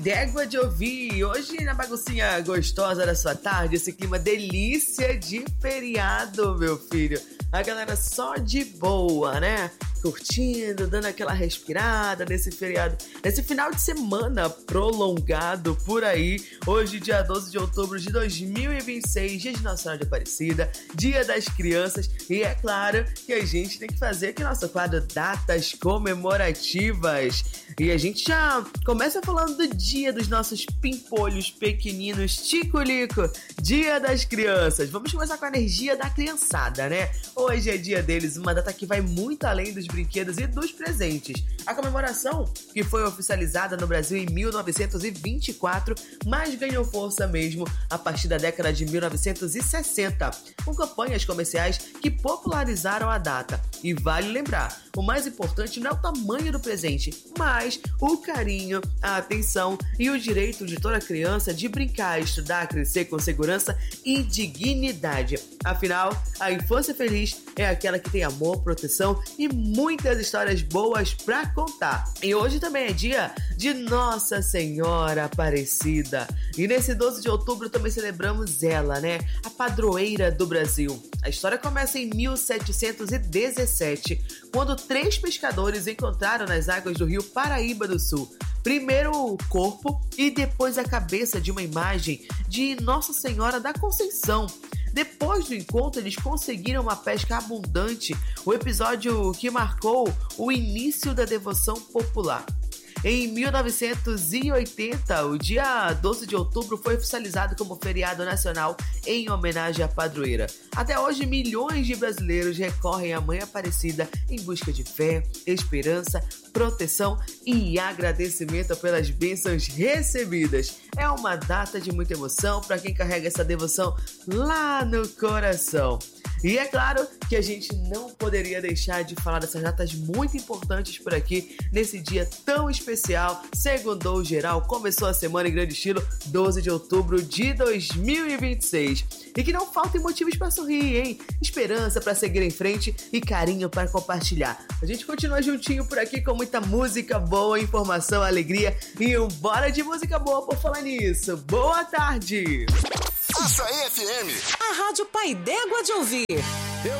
D'égua de ouvir, hoje na baguncinha gostosa da sua tarde, esse clima delícia de feriado, meu filho. A galera só de boa, né? Curtindo, dando aquela respirada nesse feriado, nesse final de semana prolongado por aí. Hoje, dia 12 de outubro de 2026, dia de Nossa Senhora de Aparecida, dia das crianças. E é claro que a gente tem que fazer aqui nosso quadro Datas Comemorativas. E a gente já começa falando do dia dos nossos pimpolhos pequeninos, Tico-Lico, dia das crianças. Vamos começar com a energia da criançada, né? Hoje é dia deles, uma data que vai muito além dos brinquedos e dos presentes. A comemoração, que foi oficializada no Brasil em 1924, mas ganhou força mesmo a partir da década de 1960, com campanhas comerciais que popularizaram a data. E vale lembrar, o mais importante não é o tamanho do presente, mas o carinho, a atenção e o direito de toda criança de brincar, estudar, crescer com segurança e dignidade. Afinal, a infância feliz é aquela que tem amor, proteção e muitas histórias boas pra contar. E hoje também é dia de Nossa Senhora Aparecida. E nesse 12 de outubro também celebramos ela, né? A padroeira do Brasil. A história começa em 1717, quando 3 pescadores encontraram nas águas do rio Paraíba do Sul primeiro o corpo e depois a cabeça de uma imagem de Nossa Senhora da Conceição. Depois do encontro, eles conseguiram uma pesca abundante, o episódio que marcou o início da devoção popular. Em 1980, o dia 12 de outubro foi oficializado como feriado nacional em homenagem à padroeira. Até hoje, milhões de brasileiros recorrem à Mãe Aparecida em busca de fé, esperança, proteção e agradecimento pelas bênçãos recebidas. É uma data de muita emoção para quem carrega essa devoção lá no coração. E é claro que a gente não poderia deixar de falar dessas datas muito importantes por aqui, nesse dia tão especial. Segundou geral, começou a semana em grande estilo, 12 de outubro de 2026. E que não faltem motivos para sorrir, hein? Esperança para seguir em frente e carinho para compartilhar. A gente continua juntinho por aqui com muita música boa, informação, alegria e um bora de música boa por falar nisso. Boa tarde! Açaí FM, a Rádio Pai d'Égua de ouvir.